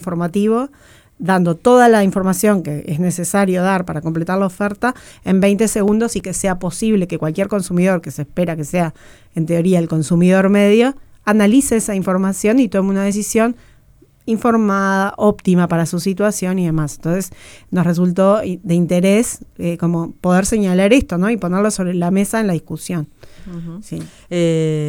informativo, dando toda la información que es necesario dar para completar la oferta en 20 segundos y que sea posible que cualquier consumidor, que se espera que sea en teoría el consumidor medio, analice esa información y tome una decisión informada, óptima para su situación y demás. Entonces nos resultó de interés como poder señalar esto, ¿no? Y ponerlo sobre la mesa en la discusión. Uh-huh. Sí.